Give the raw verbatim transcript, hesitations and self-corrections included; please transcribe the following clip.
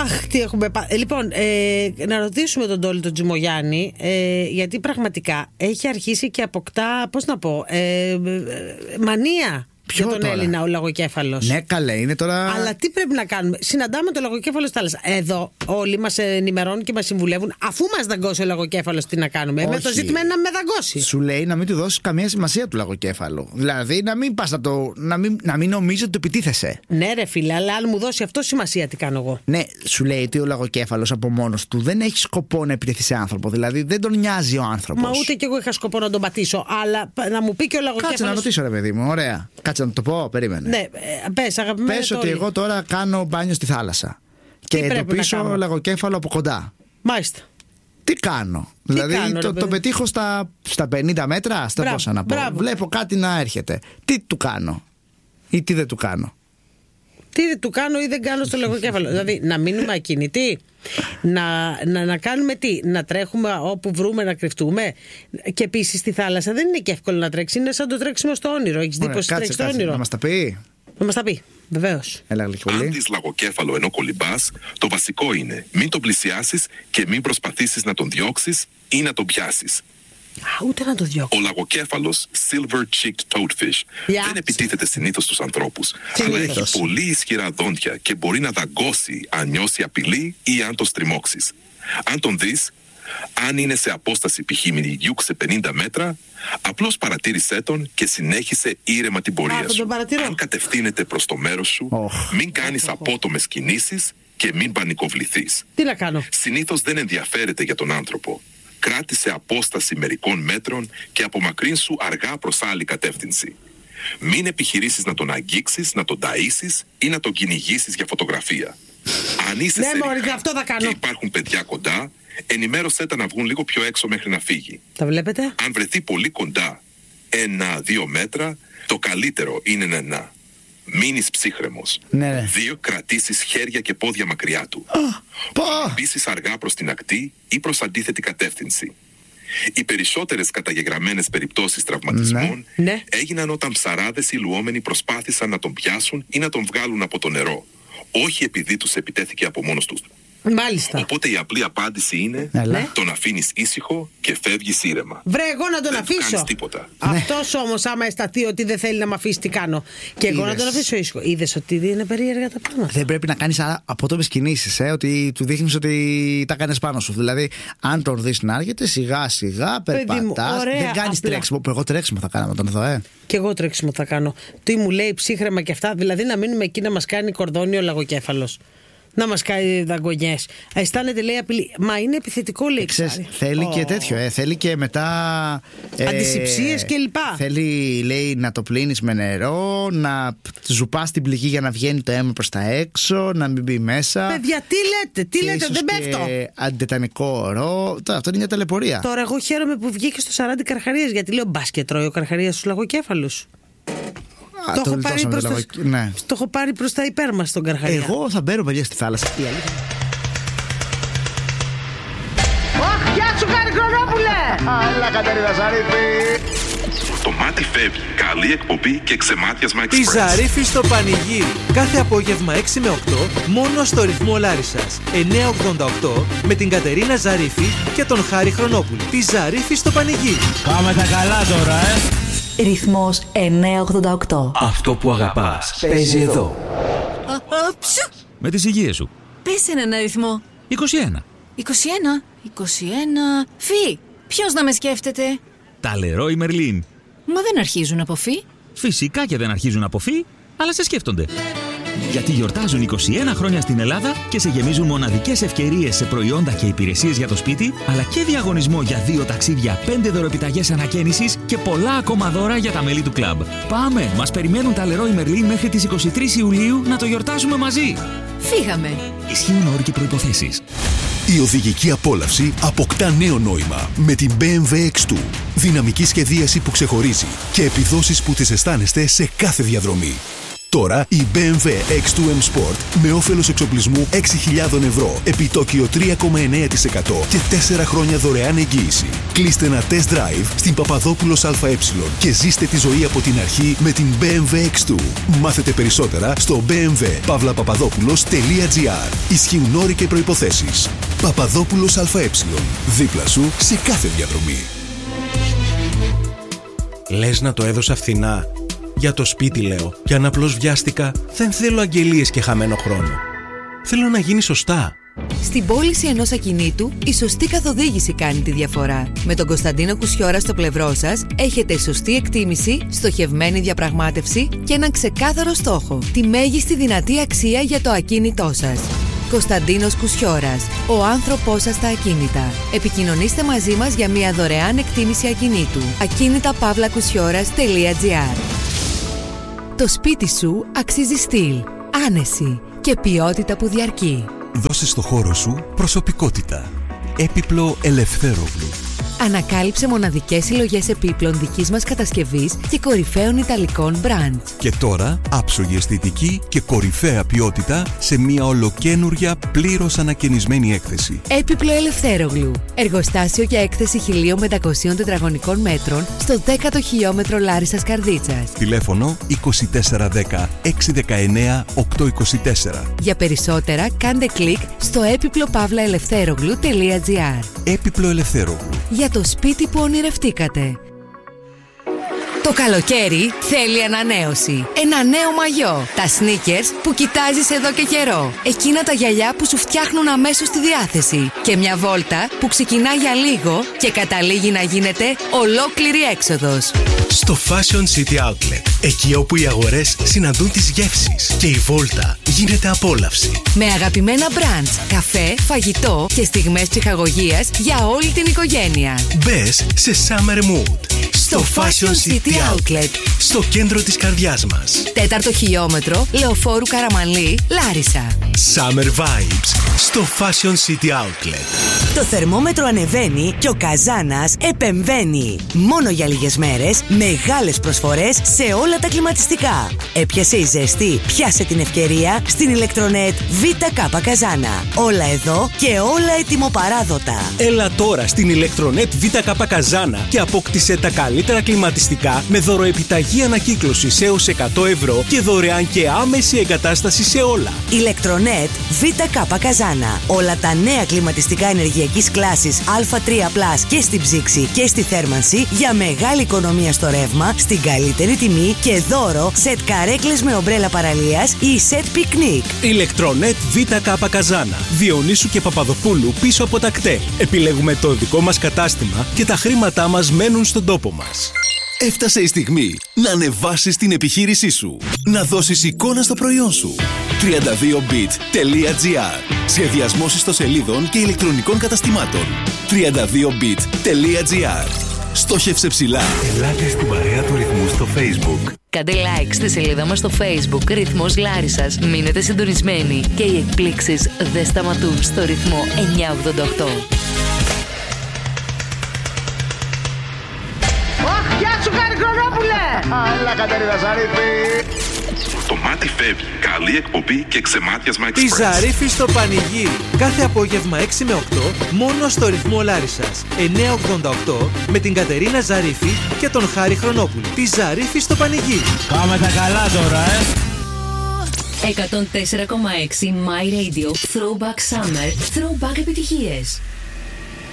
Αχ, τι έχουμε πάθει. Ε, λοιπόν, ε, να ρωτήσουμε τον Τόλι τον Τζιμογιάννη, ε, γιατί πραγματικά έχει αρχίσει και αποκτά, πώς να πω, ε, ε, μανία. Ποιο για τον τώρα? Έλληνα ο λαγοκέφαλος. Ναι, καλέ, είναι τώρα. Αλλά τι πρέπει να κάνουμε? Συναντάμε το λαγοκέφαλο στη θάλασσα. Εδώ όλοι μας ενημερώνουν και μας συμβουλεύουν. Αφού μας δαγκώσει ο λαγοκέφαλος, τι να κάνουμε? Με το ζήτημα είναι να με δαγκώσει. Σου λέει να μην του δώσεις καμία σημασία του λαγοκέφαλου. Δηλαδή να μην πας να το. να μην, να μην νομίζει ότι το επιτίθεσαι. Ναι, ρε φίλε, αλλά αν μου δώσει αυτό σημασία, τι κάνω εγώ? Ναι, σου λέει ότι ο λαγοκέφαλος από μόνος του δεν έχει σκοπό να επιτεθεί σε άνθρωπο. Δηλαδή δεν τον νοιάζει ο άνθρωπος. Μα ούτε κι εγώ είχα σκοπό να τον πατήσω. Αλλά να μου πει και ο λαγοκέφαλος. Κάτσε να ρωτήσω, ρε παιδί μου, ωραία. Κάτσε να το πω, περίμενε. Ναι, πες, αγαπημένη. Πες ότι εγώ τώρα κάνω μπάνιο στη θάλασσα και εντοπίσω λαγοκέφαλο από κοντά. Μάλιστα. Τι κάνω? Τι δηλαδή κάνω, το, το πετύχω στα, στα πενήντα μέτρα, στα πόσα να πω. Μπράβο. Βλέπω κάτι να έρχεται. Τι του κάνω ή τι δεν του κάνω? Τι του κάνω ή δεν κάνω στο λαγοκέφαλο? Δηλαδή να μείνουμε ακίνητοι, να, να, να κάνουμε τι? Να τρέχουμε όπου βρούμε να κρυφτούμε? Και επίσης στη θάλασσα δεν είναι και εύκολο να τρέξει. Είναι σαν το τρέξιμο στο όνειρο. Έχεις δει πως τρέξει στο όνειρο? Να μας τα πει. Να μας τα πει, βεβαίως. Έλα, αν δεις λαγοκέφαλο ενώ κολυμπάς, το βασικό είναι μην τον πλησιάσεις και μην προσπαθήσεις να τον διώξεις ή να τον πιάσεις. Α, ούτε να το διώξω. Ο λαγοκέφαλος silver-cheeked toadfish yeah. δεν επιτίθεται συνήθως στους ανθρώπους, αλλά έχει πολύ ισχυρά δόντια και μπορεί να δαγκώσει αν νιώσει απειλή ή αν τον στριμώξεις. Αν τον δεις, αν είναι σε απόσταση π.χ. σε πενήντα μέτρα, απλώς παρατήρησέ τον και συνέχισε ήρεμα την πορεία Α, σου. Αν κατευθύνεται προς το μέρος σου, oh. μην κάνεις oh. απότομες κινήσεις και μην πανικοβληθείς. Τι να κάνω? Συνήθως δεν ενδιαφέρεται για τον άνθρωπο. Κράτησε απόσταση μερικών μέτρων και απομακρύνσου αργά προς άλλη κατεύθυνση. Μην επιχειρήσεις να τον αγγίξεις, να τον ταΐσεις ή να τον κυνηγήσεις για φωτογραφία. Αν είσαι ναι, σε μωρί, ριχά αυτό θα κάνω. Και υπάρχουν παιδιά κοντά, ενημέρωσέ τα να βγουν λίγο πιο έξω μέχρι να φύγει. Τα βλέπετε? Αν βρεθεί πολύ κοντά, ένα-δύο μέτρα, το καλύτερο είναι να, να μείνεις ψύχρεμος. Ναι. Δύο, κρατήσεις χέρια και πόδια μακριά του. Oh. Μπήσεις αργά προς την ακτή ή προς αντίθετη κατεύθυνση. Οι περισσότερες καταγεγραμμένες περιπτώσεις τραυματισμών ναι. Ναι. έγιναν όταν ψαράδες ή λουόμενοι προσπάθησαν να τον πιάσουν ή να τον βγάλουν από το νερό. Όχι επειδή τους επιτέθηκε από μόνος τους. Μάλιστα. Οπότε η απλή απάντηση είναι ναι. τον αφήνεις ήσυχο και φεύγεις ήρεμα. Βρε, εγώ να τον δεν αφήσω. Δεν κάνεις τίποτα. Αυτός όμως άμα αισθανθεί ότι δεν θέλει να με αφήσει, τι κάνω? Και εγώ Είδες. να τον αφήσω ήσυχο. Είδες ότι είναι περίεργα τα πράγματα. Δεν πρέπει να κάνεις απότομες κινήσεις, ε, ότι του δείχνεις ότι τα κάνεις πάνω σου. Δηλαδή, αν τον δεις να έρχεται, σιγά σιγά περπατάς. Δεν κάνεις τρέξιμο. Εγώ τρέξιμο θα κάνω τον εδώ, ε. Και εγώ τρέξιμο θα κάνω. Τι μου λέει ψύχρεμα και αυτά, δηλαδή να μείνουμε εκεί να μας κάνει κορδόνι ο λαγοκέφαλος. Να μας κάνει δαγκονιές. Αισθάνεται, λέει, απειλή. Μα είναι επιθετικό, λέει. Ξέρεις, θέλει oh. και τέτοιο, ε. Θέλει και μετά. Ε, Αντισηψίες και λοιπά. Θέλει, λέει, να το πλύνεις με νερό, να ζουπάς την πληγή για να βγαίνει το αίμα προς τα έξω, να μην μπει μέσα. Παιδιά, τι λέτε, τι και λέτε, δεν πέφτω. Και αντιτανικό ωρό. Τώρα, αυτό είναι μια ταλαιπωρία. Τώρα, εγώ χαίρομαι που βγήκε στο σαράντα καρχαρίες, γιατί λέω μπάσκετ τρώει ο καρχαρίας στους λαγοκέφαλους. Α, το, το, έχω πάρει προς λαγο... το... ναι. το έχω πάρει προς τα υπέρ μας τον καρχαρία. Εγώ θα μπαίνω παιδιά στη θάλασσα. Η αλήθεια. Αχ, γεια σου Χάρη Χρονόπουλε! Άλλα Κατερίνα Ζαρίφη! Το μάτι φεύγει. Καλή εκπομπή και ξεμάτιασμα Express. Η Ζαρίφη στο πανηγύρι. Κάθε απόγευμα έξι με οκτώ μόνο στο ρυθμό Λάρισσας εννιακόσια ογδόντα οκτώ με την Κατερίνα Ζαρίφη και τον Χάρη Χρονόπουλο. Τη Ζαρίφη στο πανηγύρι. Πάμε τα καλά τώρα, ε! Ρυθμός εννιακόσια ογδόντα οκτώ. Αυτό που αγαπάς παίζει εδώ. Με τις υγείες σου. Πες έναν αριθμό. είκοσι ένα. είκοσι ένα. είκοσι ένα. Φι. Ποιος να με σκέφτεται? Τα Λερόι Μερλίν. Μα δεν αρχίζουν από φι. Φυσικά και δεν αρχίζουν από φι, αλλά σε σκέφτονται. Γιατί γιορτάζουν είκοσι ένα χρόνια στην Ελλάδα και σε γεμίζουν μοναδικές ευκαιρίες σε προϊόντα και υπηρεσίες για το σπίτι, αλλά και διαγωνισμό για δύο ταξίδια, πέντε δωρεπιταγές ανακαίνησης και πολλά ακόμα δώρα για τα μέλη του κλαμπ. Πάμε! Μας περιμένουν τα Leroy Merlin μέχρι τις είκοσι τρεις Ιουλίου να το γιορτάσουμε μαζί. Φύγαμε! Ισχύουν όροι και προϋποθέσεις. Η οδηγική απόλαυση αποκτά νέο νόημα με την μπι εμ ντάμπλιου εξ δύο. Δυναμική σχεδίαση που ξεχωρίζει και επιδόσεις που τις αισθάνεστε σε κάθε διαδρομή. Τώρα η μπι εμ ντάμπλιου εξ του εμ Sport με όφελος εξοπλισμού έξι χιλιάδες ευρώ, επιτόκιο τρία κόμμα εννέα τοις εκατό και τέσσερα χρόνια δωρεάν εγγύηση. Κλείστε ένα test drive στην Παπαδόπουλος ΑΕ και ζήστε τη ζωή από την αρχή με την μπι εμ ντάμπλιου εξ δύο. Μάθετε περισσότερα στο μπι εμ ντάμπλιου παύλα παπαδόπουλος τελεία τζι άρ. Ισχύουν όροι και προϋποθέσεις. Παπαδόπουλος ΑΕ. Δίπλα σου σε κάθε διαδρομή. Λες να το έδωσα φθηνά? Για το σπίτι λέω, και αν απλώς βιάστηκα, δεν θέλω αγγελίες και χαμένο χρόνο. Θέλω να γίνει σωστά. Στην πώληση ενός ακινήτου, η σωστή καθοδήγηση κάνει τη διαφορά. Με τον Κωνσταντίνο Κουσιώρα στο πλευρό σας, έχετε σωστή εκτίμηση, στοχευμένη διαπραγμάτευση και έναν ξεκάθαρο στόχο. Τη μέγιστη δυνατή αξία για το ακίνητό σας. Κωνσταντίνος Κουσιώρας, ο άνθρωπός σας στα ακίνητα. Επικοινωνήστε μαζί μας για μια δωρεάν εκτίμηση ακινήτου. ακίνητα παύλα κουσιώρας τελεία τζι άρ. Το σπίτι σου αξίζει στυλ, άνεση και ποιότητα που διαρκεί. Δώσε στο χώρο σου προσωπικότητα. Έπιπλο Ελευθέρογλου. Ανακάλυψε μοναδικές συλλογές επίπλων δικής μας κατασκευής και κορυφαίων ιταλικών brands. Και τώρα άψογη αισθητική και κορυφαία ποιότητα σε μια ολοκένουργια πλήρως ανακαινισμένη έκθεση. Έπιπλο Ελευθέρογλου. Εργοστάσιο για έκθεση χίλια πεντακόσια τετραγωνικών μέτρων στο δέκατο χιλιόμετρο Λάρισσας Καρδίτσας. Τηλέφωνο είκοσι τέσσερα δέκα έξι δεκαεννέα οκτώ είκοσι τέσσερα. Για περισσότερα κάντε κλικ στο έπιπλο παύλα ελευθέρογλου τελεία τζι άρ. Έπιπλο Ελευθέρογλου. Για το σπίτι που ονειρευτήκατε. Το καλοκαίρι θέλει ανανέωση. Ένα νέο μαγιό. Τα sneakers που κοιτάζεις εδώ και καιρό. Εκείνα τα γυαλιά που σου φτιάχνουν αμέσως τη διάθεση. Και μια βόλτα που ξεκινά για λίγο και καταλήγει να γίνεται ολόκληρη έξοδος. Στο Fashion City Outlet. Εκεί όπου οι αγορές συναντούν τις γεύσεις και η βόλτα γίνεται απόλαυση. Με αγαπημένα brands, καφέ, φαγητό και στιγμές ψυχαγωγίας για όλη την οικογένεια. Μπες σε Summer Mood. Στο Fashion City Outlet. Στο κέντρο της καρδιάς μας. Τέταρτο χιλιόμετρο, Λεωφόρου Καραμανλή, Λάρισα. Summer Vibes στο Fashion City Outlet. Το θερμόμετρο ανεβαίνει και ο Καζάνας επεμβαίνει. Μόνο για λίγες μέρες, μεγάλες προσφορές σε όλα τα κλιματιστικά. Έπιασε η ζέστη, πιάσε την ευκαιρία στην ηλεκτρονέτ ΒΚ Καζάνα. Όλα εδώ και όλα ετοιμοπαράδοτα. Έλα τώρα στην ηλεκτρονέτ ΒΚ Καζάνα και απόκτησε τα καλύτερα κλιματιστικά με δωροεπιταγή ανακύκλωσης έως εκατό ευρώ και δωρεάν και άμεση εγκατάσταση σε όλα. Ηλεκτρονέτ ΒΚ Καζάνα. Όλα τα νέα κλιματιστικά ενεργειακής κλάσης Α τρία πλας και στην ψήξη και στη θέρμανση για μεγάλη οικονομία στο ρεύμα, στην καλύτερη τιμή και δώρο σετ καρέκλες με ομπρέλα παραλίας ή σετ πικνίκ. Ηλεκτρονέτ ΒΚ Καζάνα. Διονύσου και Παπαδοπούλου πίσω από τα κτέλ. Επιλέγουμε το δικό μας κατάστημα και τα χρήματά μας μένουν στον τόπο μας. Έφτασε η στιγμή να ανεβάσεις την επιχείρησή σου. Να δώσεις εικόνα στο προϊόν σου. τριάντα δύο μπιτ τελεία τζι άρ. Σχεδιασμός ιστοσελίδων και ηλεκτρονικών καταστημάτων. τριάντα δύο μπιτ τελεία τζι άρ. Στόχευσε ψηλά. Ελάτε στην παρέα του Ρυθμού στο Facebook. Κάντε like στη σελίδα μας στο Facebook Ρυθμός Λάρισσας. Μείνετε συντονισμένοι και οι εκπλήξεις δεν σταματούν στο Ρυθμό εννιακόσια ογδόντα οκτώ. Γεια σου Χαριχρονόπουλε! Έλα Κατερίνα Ζαρίφη! Το μάτι φεύγει. Καλή εκπομπή και ξεμάτιασμα εξπρές. Τη Ζαρίφη στο πανηγύρι. Κάθε απόγευμα έξι με οκτώ μόνο στο Ρυθμό Λάρισσας εννιακόσια ογδόντα οκτώ με την Κατερίνα Ζαρίφη και τον Χάρη Χρονόπουλο. Τη Ζαρίφη στο πανηγύρι. Πάμε τα καλά τώρα, ε! εκατόν τέσσερα κόμμα έξι My Radio Throwback Summer. Throwback επιτυχίες.